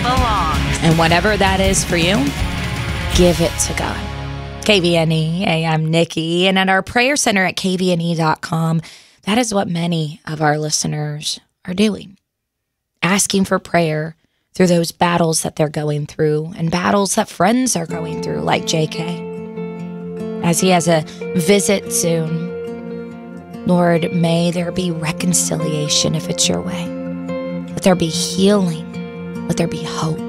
belongs. And whatever that is for you, give it to God. KVNE. Hey, I'm Nikki. And at our prayer center at kvne.com, that is what many of our listeners are doing. Asking for prayer through those battles that they're going through and battles that friends are going through, like JK. As he has a visit soon, Lord, may there be reconciliation if it's your way. Let there be healing. Let there be hope.